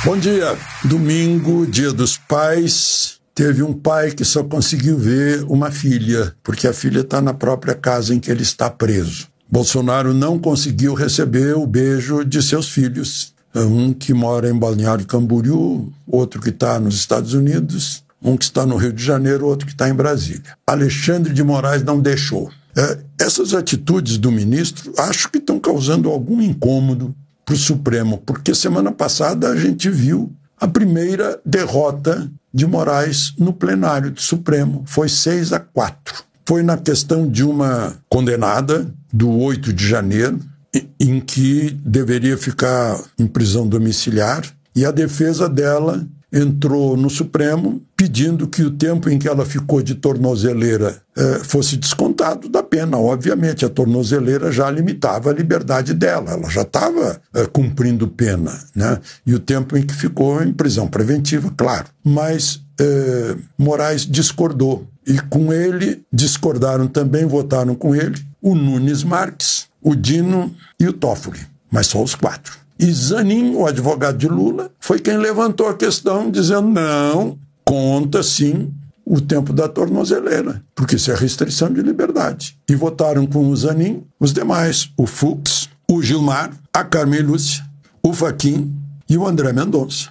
Bom dia. Domingo, Dia dos Pais. Teve um pai que só conseguiu ver uma filha, porque a filha está na própria casa em que ele está preso. Bolsonaro não conseguiu receber o beijo de seus filhos. Um que mora em Balneário Camboriú, outro que está nos Estados Unidos, um que está no Rio de Janeiro, outro que está em Brasília. Alexandre de Moraes não deixou. Essas atitudes do ministro acho que estão causando algum incômodo para o Supremo, porque semana passada a gente viu a primeira derrota de Moraes no plenário do Supremo. Foi 6-4. Foi na questão de uma condenada do 8 de janeiro, em que deveria ficar em prisão domiciliar, e a defesa dela entrou no Supremo pedindo que o tempo em que ela ficou de tornozeleira fosse descontado da pena. Obviamente, a tornozeleira já limitava a liberdade dela, ela já estava cumprindo pena, né? E o tempo em que ficou em prisão preventiva, claro. Mas Moraes discordou, e com ele discordaram também, votaram com ele, o Nunes Marques, o Dino e o Toffoli, mas só os 4. E Zanin, o advogado de Lula, foi quem levantou a questão, dizendo não, conta sim o tempo da tornozeleira, porque isso é restrição de liberdade. E votaram com o Zanin os demais, o Fux, o Gilmar, a Carmen Lúcia, o Fachin e o André Mendonça.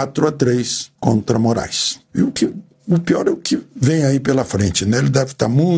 4-3 contra Moraes. E o pior é o que vem aí pela frente, né? Ele deve estar muito